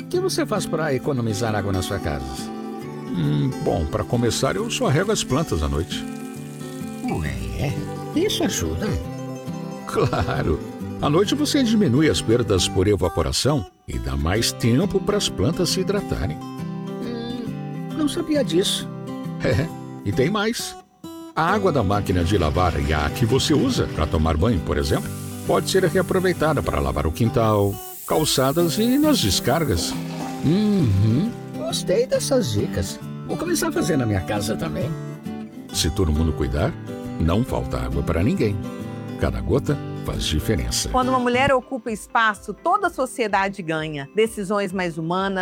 O que você faz para economizar água na sua casa? Bom, para começar, eu só rego as plantas à noite. Ué, isso ajuda. Claro! À noite você diminui as perdas por evaporação e dá mais tempo para as plantas se hidratarem. Não sabia disso. E tem mais. A água da máquina de lavar e a que você usa para tomar banho, por exemplo, pode ser reaproveitada para lavar o quintal, calçadas e nas descargas. Gostei dessas dicas. Vou começar a fazer na minha casa também. Se todo mundo cuidar, não falta água para ninguém. Cada gota faz diferença. Quando uma mulher ocupa espaço, toda a sociedade ganha. Decisões mais humanas,